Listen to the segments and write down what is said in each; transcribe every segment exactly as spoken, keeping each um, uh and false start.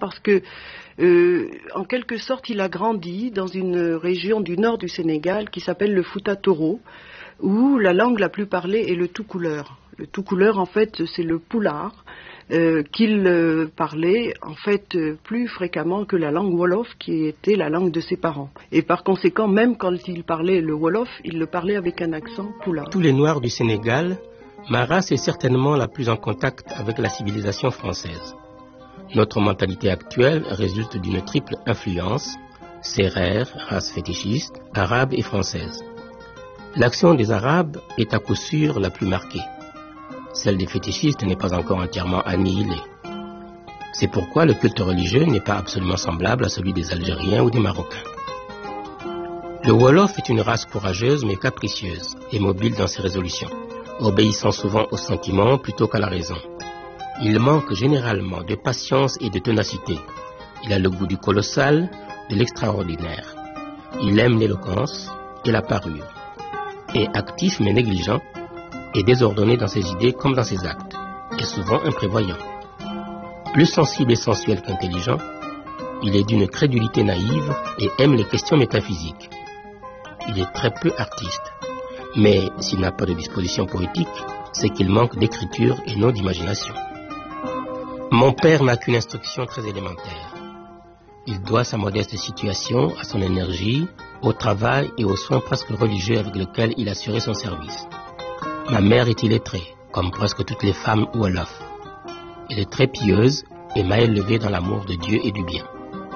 parce que, euh, en quelque sorte, il a grandi dans une région du nord du Sénégal qui s'appelle le Fouta Toro, où la langue la plus parlée est le toucouleur. Le toucouleur, en fait, c'est le poulard. Euh, qu'il euh, parlait en fait euh, plus fréquemment que la langue wolof qui était la langue de ses parents. Et par conséquent, même quand il parlait le wolof, il le parlait avec un accent poulard. Tous les Noirs du Sénégal, ma race est certainement la plus en contact avec la civilisation française. Notre mentalité actuelle résulte d'une triple influence, sérère, race fétichiste, arabe et française. L'action des Arabes est à coup sûr la plus marquée. Celle des fétichistes n'est pas encore entièrement annihilée. C'est pourquoi le culte religieux n'est pas absolument semblable à celui des Algériens ou des Marocains. Le Wolof est une race courageuse mais capricieuse et mobile dans ses résolutions, obéissant souvent aux sentiments plutôt qu'à la raison. Il manque généralement de patience et de ténacité. Il a le goût du colossal, de l'extraordinaire. Il aime l'éloquence et la parure. Est actif mais négligent, et désordonné dans ses idées comme dans ses actes, et souvent imprévoyant. Plus sensible et sensuel qu'intelligent, il est d'une crédulité naïve et aime les questions métaphysiques. Il est très peu artiste, mais s'il n'a pas de disposition poétique, c'est qu'il manque d'écriture et non d'imagination. Mon père n'a qu'une instruction très élémentaire. Il doit sa modeste situation à son énergie, au travail et aux soins presque religieux avec lesquels il assurait son service. Ma mère est illettrée, comme presque toutes les femmes wolof. Elle est très pieuse et m'a élevé dans l'amour de Dieu et du bien.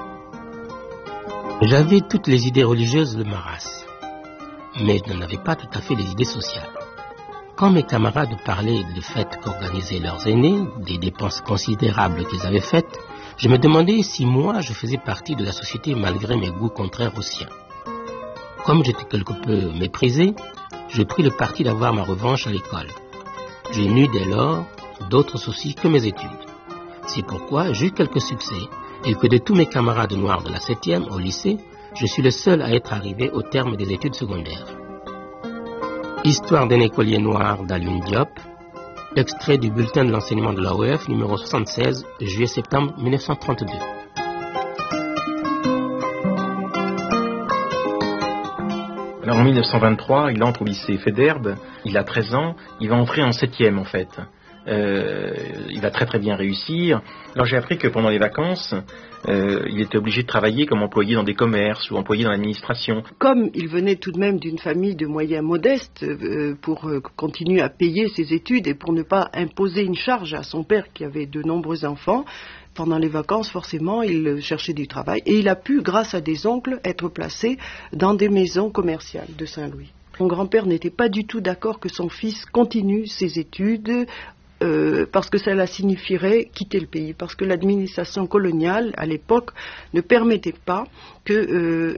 J'avais toutes les idées religieuses de ma race, mais je n'en avais pas tout à fait les idées sociales. Quand mes camarades parlaient des fêtes qu'organisaient leurs aînés, des dépenses considérables qu'ils avaient faites, je me demandais si moi je faisais partie de la société malgré mes goûts contraires aux siens. Comme j'étais quelque peu méprisé, je pris le parti d'avoir ma revanche à l'école. Je n'eus dès lors d'autres soucis que mes études. C'est pourquoi j'eus quelques succès et que de tous mes camarades noirs de la septième au lycée, je suis le seul à être arrivé au terme des études secondaires. Histoire d'un écolier noir d'Alioune Diop, extrait du bulletin de l'enseignement de l'A O F numéro soixante-seize, juillet-septembre mille neuf cent trente-deux. Alors en mille neuf cent vingt-trois, il entre au lycée Faidherbe, il a treize ans, il va entrer en septième en fait. Euh, il va très très bien réussir. Alors j'ai appris que pendant les vacances, euh, il était obligé de travailler comme employé dans des commerces ou employé dans l'administration. Comme il venait tout de même d'une famille de moyens modestes, euh, pour euh, continuer à payer ses études et pour ne pas imposer une charge à son père qui avait de nombreux enfants, pendant les vacances, forcément, il cherchait du travail et il a pu, grâce à des oncles, être placé dans des maisons commerciales de Saint-Louis. Mon grand-père n'était pas du tout d'accord que son fils continue ses études euh, parce que cela signifierait quitter le pays, parce que l'administration coloniale, à l'époque, ne permettait pas que euh,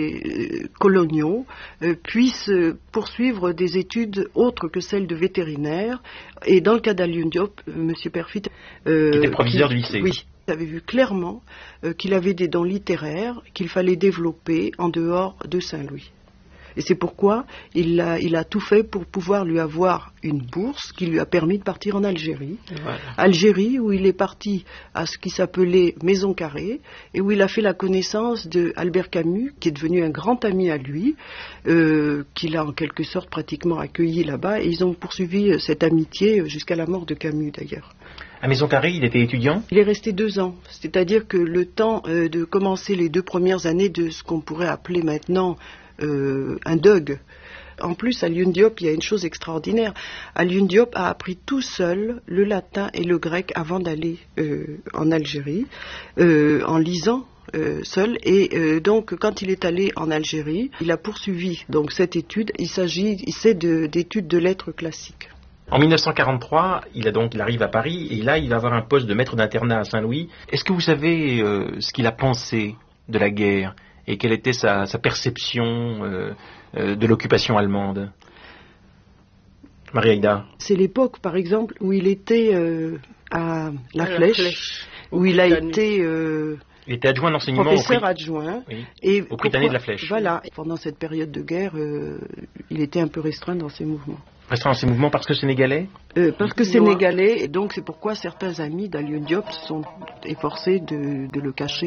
les coloniaux euh, puissent poursuivre des études autres que celles de vétérinaire. Et dans le cas d'Alioune Diop, euh, M. Perfit... Euh, qui était proviseur qui, du lycée. Oui. Il avait vu clairement euh, qu'il avait des dons littéraires qu'il fallait développer en dehors de Saint-Louis. Et c'est pourquoi il a, il a tout fait pour pouvoir lui avoir une bourse qui lui a permis de partir en Algérie. Voilà. Algérie, où il est parti à ce qui s'appelait Maison Carrée, et où il a fait la connaissance d'Albert Camus, qui est devenu un grand ami à lui, euh, qu'il a en quelque sorte pratiquement accueilli là-bas, et ils ont poursuivi cette amitié jusqu'à la mort de Camus d'ailleurs. À Maison Carrée, il était étudiant ? Il est resté deux ans. C'est-à-dire que le temps euh, de commencer les deux premières années de ce qu'on pourrait appeler maintenant euh, un D U G. En plus, Alioune Diop, il y a une chose extraordinaire. Alioune Diop a appris tout seul le latin et le grec avant d'aller euh, en Algérie, euh, en lisant euh, seul. Et euh, donc, quand il est allé en Algérie, il a poursuivi donc cette étude. Il s'agit, il sait de, d'études de lettres classiques. En mille neuf cent quarante-trois, il, a donc, il arrive à Paris et là, il va avoir un poste de maître d'internat à Saint-Louis. Est-ce que vous savez euh, ce qu'il a pensé de la guerre et quelle était sa, sa perception euh, euh, de l'occupation allemande ? Marie-Aïda. C'est l'époque, par exemple, où il était euh, à La Flèche, la Flèche où il a été... Euh, il était adjoint d'enseignement professeur au prix... adjoint. Oui, et au Prytanée de La Flèche. Voilà. Pendant cette période de guerre, euh, il était un peu restreint dans ses mouvements. Restant dans ces mouvements parce que sénégalais euh, Parce que sénégalais, et donc c'est pourquoi certains amis d'Aliou Diop se sont efforcés de, de le cacher.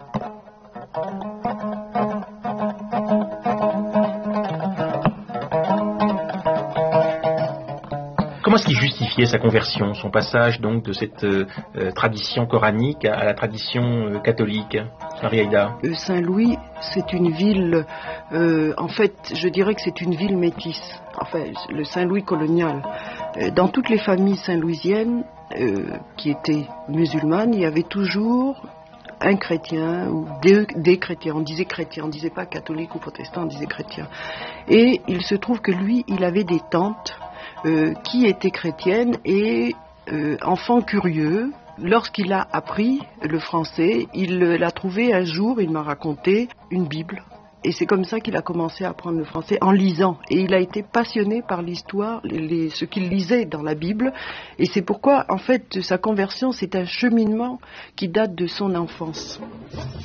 Comment est-ce qu'il justifiait sa conversion, son passage donc de cette euh, euh, tradition coranique à, à la tradition euh, catholique, Marie-Aïda? euh, Saint-Louis, c'est une ville, euh, en fait, je dirais que c'est une ville métisse, enfin, le Saint-Louis colonial. Euh, dans toutes les familles saint-louisiennes euh, qui étaient musulmanes, il y avait toujours un chrétien ou des, des chrétiens. On disait chrétien, on ne disait pas catholique ou protestant, on disait chrétien. Et il se trouve que lui, il avait des tantes Euh, qui était chrétienne et euh, enfant curieux, lorsqu'il a appris le français, il euh, l'a trouvé un jour, il m'a raconté, une Bible. Et c'est comme ça qu'il a commencé à apprendre le français, en lisant. Et il a été passionné par l'histoire, les, les, ce qu'il lisait dans la Bible. Et c'est pourquoi, en fait, sa conversion, c'est un cheminement qui date de son enfance.